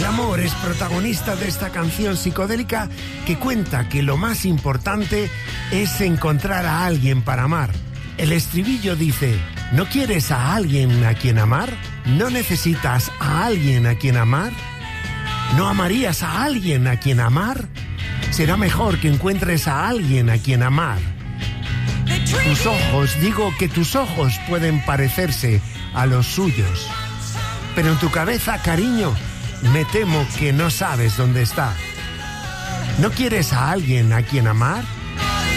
amor es protagonista de esta canción psicodélica que cuenta que lo más importante es encontrar a alguien para amar. El estribillo dice: ¿no quieres a alguien a quien amar? ¿No necesitas a alguien a quien amar? ¿No amarías a alguien a quien amar? Será mejor que encuentres a alguien a quien amar. Tus ojos, digo que tus ojos pueden parecerse a los suyos, pero en tu cabeza, cariño, me temo que no sabes dónde está. ¿No quieres a alguien a quien amar?